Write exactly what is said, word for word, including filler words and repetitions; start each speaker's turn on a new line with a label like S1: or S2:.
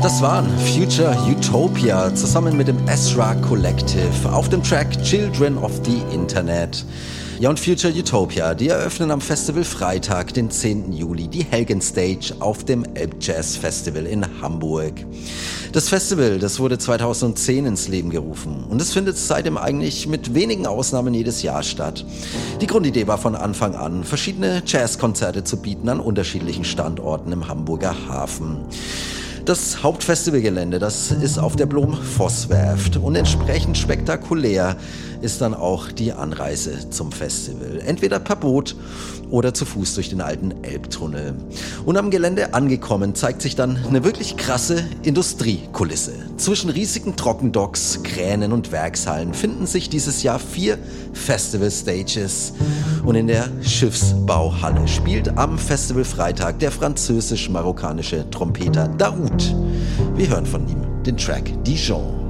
S1: Das waren Future Utopia zusammen mit dem Ezra Collective auf dem Track Children of the Internet. Ja, und Future Utopia, die eröffnen am Festival Freitag, den zehnten Juli, die Helgen Stage auf dem Elbjazz Festival in Hamburg. Das Festival, das wurde zweitausendzehn ins Leben gerufen und es findet seitdem eigentlich mit wenigen Ausnahmen jedes Jahr statt. Die Grundidee war von Anfang an, verschiedene Jazzkonzerte zu bieten an unterschiedlichen Standorten im Hamburger Hafen. Das Hauptfestivalgelände, das ist auf der Blom-Voss-Werft und entsprechend spektakulär ist dann auch die Anreise zum Festival. Entweder per Boot oder zu Fuß durch den alten Elbtunnel. Und am Gelände angekommen zeigt sich dann eine wirklich krasse Industriekulisse. Zwischen riesigen Trockendocks, Kränen und Werkshallen finden sich dieses Jahr vier Festival-Stages. Und in der Schiffsbauhalle spielt am Festival Freitag der französisch-marokkanische Trompeter Daoud. Wir hören von ihm den Track Dijon.